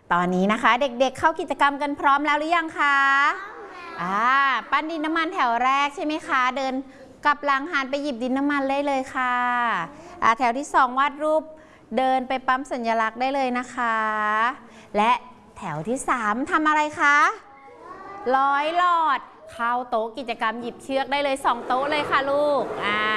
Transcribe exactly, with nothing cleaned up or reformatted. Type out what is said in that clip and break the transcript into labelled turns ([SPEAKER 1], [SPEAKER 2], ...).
[SPEAKER 1] ตอนนี้นะคะเด็กๆเข้ากิจกรรมกันพร้อมแล้วหรือยังคะอ่าปั้นดินน้ำมันแถวแรกใช่ไหมคะเดินกลับหลังหันไปหยิบดินน้ำมันได้เลยค่ะอ่าแถวที่สองวาดรูปเดินไปปั๊มสัญลักษณ์ได้เลยนะคะและแถวที่สามทำอะไรคะร้อยหลอดเข้าโต๊ะกิจกรรมหยิบเชือกได้เลยสองโต๊ะเลยค่ะลูกอ่า